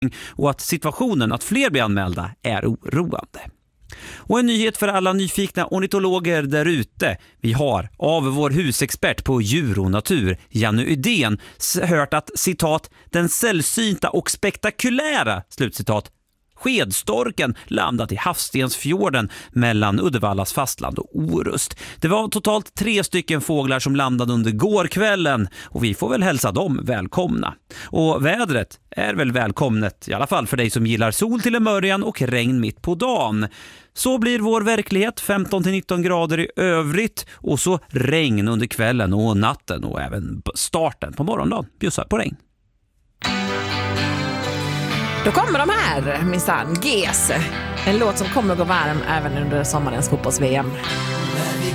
och att situationen att fler blir anmälda är oroande. Och en nyhet för alla nyfikna ornitologer där ute. Vi har av vår husexpert på djur och natur, Janne Ydén, hört att, citat, den sällsynta och spektakulära, slutcitat, skedstorken landat i Havstensfjorden mellan Uddevallas fastland och Orust. Det var totalt 3 stycken fåglar som landade under gårkvällen och vi får väl hälsa dem välkomna. Och vädret är väl välkomnet, i alla fall för dig som gillar sol till en början och regn mitt på dagen. Så blir vår verklighet 15-19 grader i övrigt och så regn under kvällen och natten och även starten på morgondagen bjussar på regn. Då kommer de här, minsann, GES. En låt som kommer att gå varm även under sommarens fotbolls-VM.